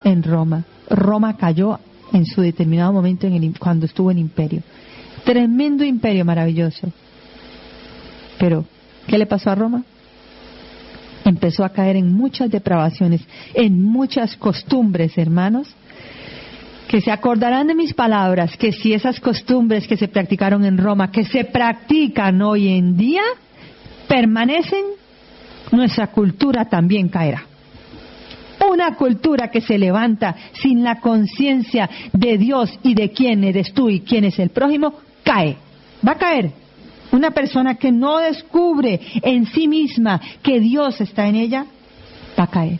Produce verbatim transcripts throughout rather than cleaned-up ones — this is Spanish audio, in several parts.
en Roma. Roma cayó en su determinado momento en el, cuando estuvo en imperio. Tremendo imperio, maravilloso. Pero, ¿qué le pasó a Roma? Empezó a caer en muchas depravaciones, en muchas costumbres, hermanos, que se acordarán de mis palabras, que si esas costumbres que se practicaron en Roma, que se practican hoy en día, permanecen, nuestra cultura también caerá. Una cultura que se levanta sin la conciencia de Dios y de quién eres tú y quién es el prójimo, cae, va a caer. Una persona que no descubre en sí misma que Dios está en ella, va a caer.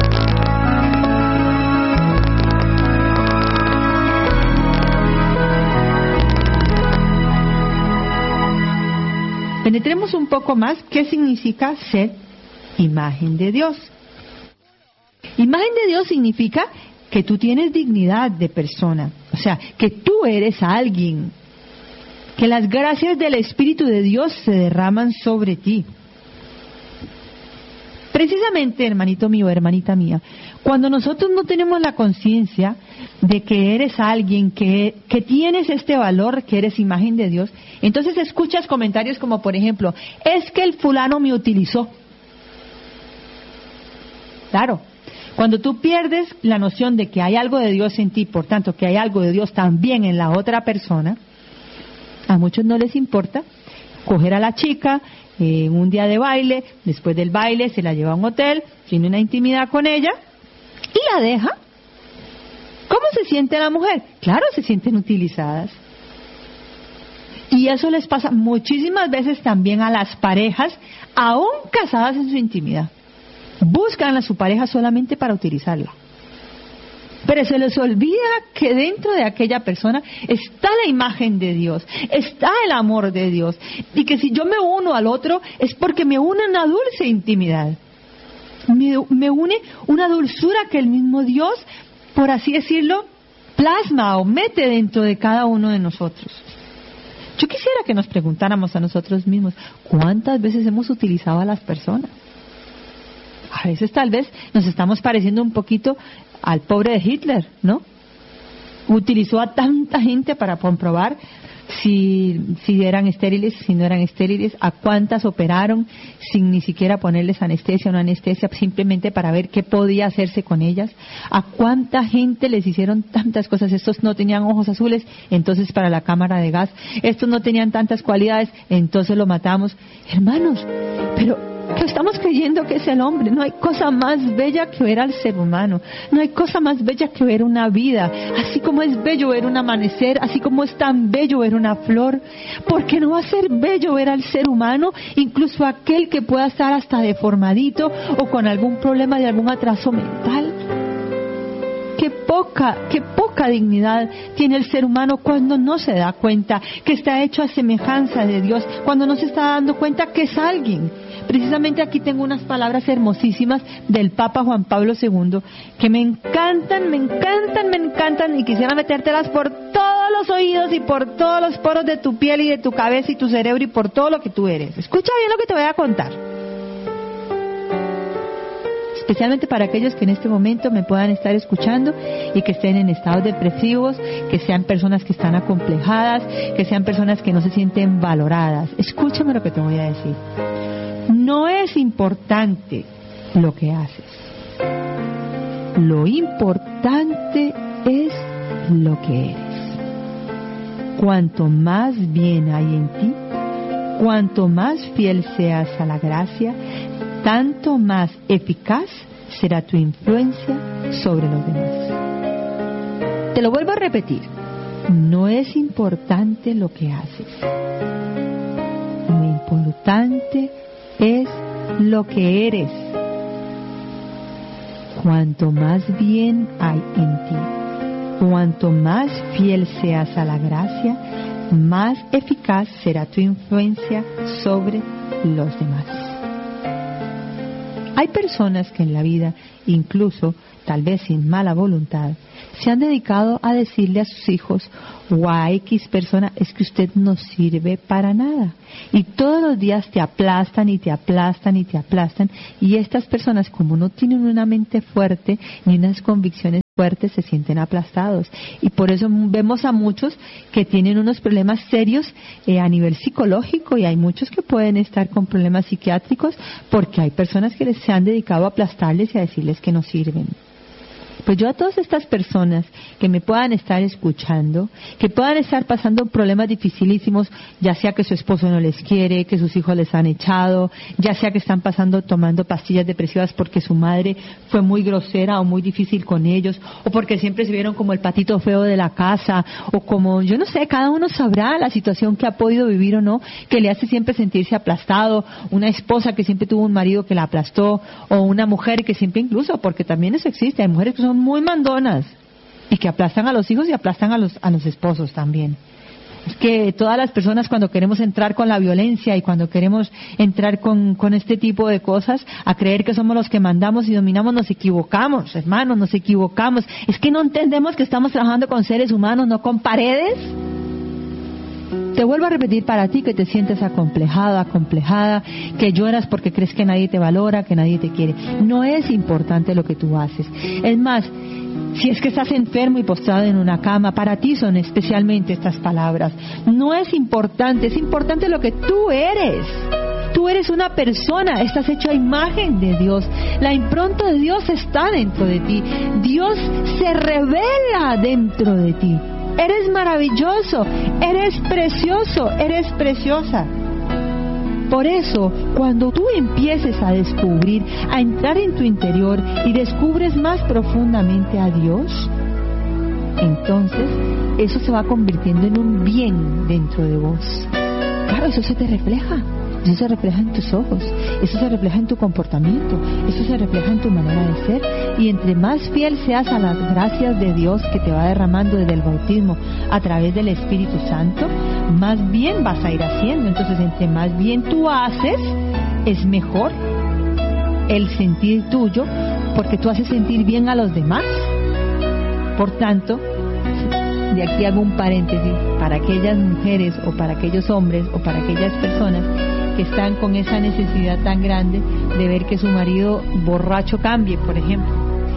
Penetremos un poco más qué significa ser imagen de Dios. Imagen de Dios significa que tú tienes dignidad de persona, o sea, que tú eres alguien, que las gracias del Espíritu de Dios se derraman sobre ti. Precisamente, hermanito mío, hermanita mía, cuando nosotros no tenemos la conciencia de que eres alguien, que, que tienes este valor, que eres imagen de Dios, entonces escuchas comentarios como, por ejemplo, es que el fulano me utilizó. Claro, cuando tú pierdes la noción de que hay algo de Dios en ti, por tanto que hay algo de Dios también en la otra persona, a muchos no les importa coger a la chica en eh, un día de baile, después del baile se la lleva a un hotel, tiene una intimidad con ella y la deja. ¿Cómo se siente la mujer? Claro, se sienten utilizadas. Y eso les pasa muchísimas veces también a las parejas, aún casadas en su intimidad. Buscan a su pareja solamente para utilizarla. Pero se les olvida que dentro de aquella persona está la imagen de Dios, está el amor de Dios. Y que si yo me uno al otro es porque me une una dulce intimidad. Me, me une una dulzura que el mismo Dios, por así decirlo, plasma o mete dentro de cada uno de nosotros. Yo quisiera que nos preguntáramos a nosotros mismos, ¿cuántas veces hemos utilizado a las personas? A veces tal vez nos estamos pareciendo un poquito al pobre de Hitler, ¿no? Utilizó a tanta gente para comprobar si, si eran estériles, si no eran estériles, a cuántas operaron sin ni siquiera ponerles anestesia o no anestesia, simplemente para ver qué podía hacerse con ellas, a cuánta gente les hicieron tantas cosas. Estos no tenían ojos azules, entonces para la cámara de gas, estos no tenían tantas cualidades, entonces lo matamos. Hermanos, pero que estamos creyendo que es el hombre. No hay cosa más bella que ver al ser humano, no hay cosa más bella que ver una vida, así como es bello ver un amanecer, así como es tan bello ver una flor. ¿Por qué no va a ser bello ver al ser humano, incluso aquel que pueda estar hasta deformadito o con algún problema de algún atraso mental? Qué poca, qué poca dignidad tiene el ser humano cuando no se da cuenta que está hecho a semejanza de Dios, cuando no se está dando cuenta que es alguien. Precisamente aquí tengo unas palabras hermosísimas del Papa Juan Pablo segundo que me encantan, me encantan, me encantan y quisiera metértelas por todos los oídos y por todos los poros de tu piel y de tu cabeza y tu cerebro y por todo lo que tú eres. Escucha bien lo que te voy a contar. Especialmente para aquellos que en este momento me puedan estar escuchando y que estén en estados depresivos, que sean personas que están acomplejadas, que sean personas que no se sienten valoradas. Escúchame lo que te voy a decir. No es importante lo que haces. Lo importante es lo que eres. Cuanto más bien hay en ti, cuanto más fiel seas a la gracia, tanto más eficaz será tu influencia sobre los demás. Te lo vuelvo a repetir. No es importante lo que haces. Lo importante es lo que eres. Cuanto más bien hay en ti, cuanto más fiel seas a la gracia, más eficaz será tu influencia sobre los demás. Hay personas que en la vida, incluso tal vez sin mala voluntad, se han dedicado a decirle a sus hijos o a X persona, es que usted no sirve para nada. Y todos los días te aplastan y te aplastan y te aplastan. Y estas personas, como no tienen una mente fuerte ni unas convicciones fuertes se sienten aplastados, y por eso vemos a muchos que tienen unos problemas serios eh, a nivel psicológico, y hay muchos que pueden estar con problemas psiquiátricos porque hay personas que les se han dedicado a aplastarles y a decirles que no sirven. Pues yo a todas estas personas que me puedan estar escuchando, que puedan estar pasando problemas dificilísimos, ya sea que su esposo no les quiere, que sus hijos les han echado, ya sea que están pasando tomando pastillas depresivas porque su madre fue muy grosera o muy difícil con ellos, o porque siempre se vieron como el patito feo de la casa, o como, yo no sé, cada uno sabrá la situación que ha podido vivir o no, que le hace siempre sentirse aplastado, una esposa que siempre tuvo un marido que la aplastó, o una mujer que siempre incluso, porque también eso existe, hay mujeres que son muy mandonas y que aplastan a los hijos y aplastan a los a los esposos también. Es que todas las personas, cuando queremos entrar con la violencia y cuando queremos entrar con, con este tipo de cosas, a creer que somos los que mandamos y dominamos, nos equivocamos, hermanos, nos equivocamos. Es que no entendemos que estamos trabajando con seres humanos, no con paredes. Te vuelvo a repetir, para ti que te sientes acomplejado, acomplejada, que lloras porque crees que nadie te valora, que nadie te quiere. No es importante lo que tú haces. Es más, si es que estás enfermo y postrado en una cama, para ti son especialmente estas palabras. No es importante, es importante lo que tú eres. Tú eres una persona, estás hecho a imagen de Dios. La impronta de Dios está dentro de ti. Dios se revela dentro de ti. Eres maravilloso, eres precioso, eres preciosa. Por eso, cuando tú empieces a descubrir, a entrar en tu interior y descubres más profundamente a Dios, entonces eso se va convirtiendo en un bien dentro de vos. Claro, eso se te refleja. Eso se refleja en tus ojos, eso se refleja en tu comportamiento, eso se refleja en tu manera de ser. Y entre más fiel seas a las gracias de Dios que te va derramando desde el bautismo a través del Espíritu Santo, más bien vas a ir haciendo. Entonces, entre más bien tú haces, es mejor el sentir tuyo, porque tú haces sentir bien a los demás. Por tanto, de aquí hago un paréntesis para aquellas mujeres o para aquellos hombres o para aquellas personas que están con esa necesidad tan grande de ver que su marido borracho cambie, por ejemplo,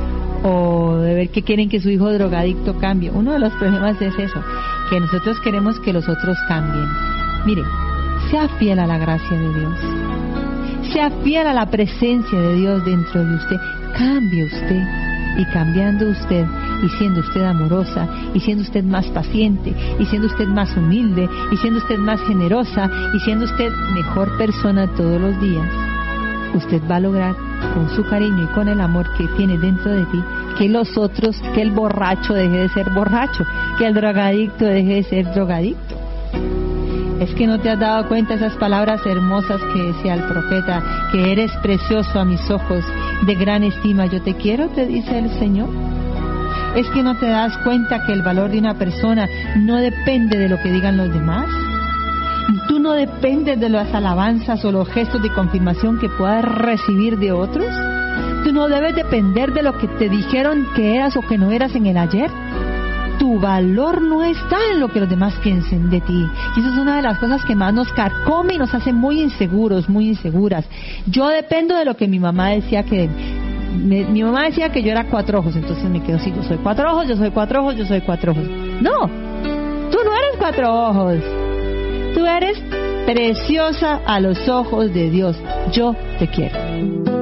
o de ver que quieren que su hijo drogadicto cambie. Uno de los problemas es eso, que nosotros queremos que los otros cambien. Mire, sea fiel a la gracia de Dios, sea fiel a la presencia de Dios dentro de usted. Cambie usted, y cambiando usted, y siendo usted amorosa, y siendo usted más paciente, y siendo usted más humilde, y siendo usted más generosa, y siendo usted mejor persona todos los días, usted va a lograr, con su cariño y con el amor que tiene dentro de ti, que los otros, que el borracho deje de ser borracho, que el drogadicto deje de ser drogadicto. Es que no te has dado cuenta esas palabras hermosas que decía el profeta, que eres precioso a mis ojos, de gran estima yo te quiero, te dice el Señor. Es que no te das cuenta que el valor de una persona no depende de lo que digan los demás. Tú no dependes de las alabanzas o los gestos de confirmación que puedas recibir de otros. Tú no debes depender de lo que te dijeron que eras o que no eras en el ayer. Tu valor no está en lo que los demás piensen de ti. Y eso es una de las cosas que más nos carcome y nos hace muy inseguros, muy inseguras. Yo dependo de lo que mi mamá decía que... Me, mi mamá decía que yo era cuatro ojos, entonces me quedo así, yo soy cuatro ojos, yo soy cuatro ojos, yo soy cuatro ojos. No, tú no eres cuatro ojos. Tú eres preciosa a los ojos de Dios. Yo te quiero.